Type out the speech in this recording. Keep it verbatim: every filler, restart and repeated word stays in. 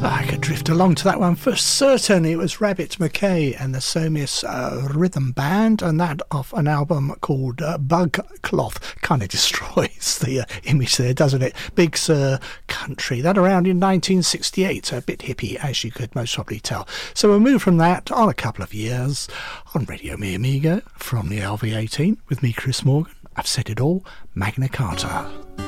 I could drift along to that one for certain. It was Rabbit McKay and the Somis uh, Rhythm Band, and that off an album called uh, Bug Cloth. Kind of destroys the uh, image there, doesn't it? Big Sur Country. That around in nineteen sixty-eight, so a bit hippie, as you could most probably tell. So we'll move from that on a couple of years on Radio Mi Amigo from the L V eighteen with me, Chris Morgan. I've said it all, Magna Carta.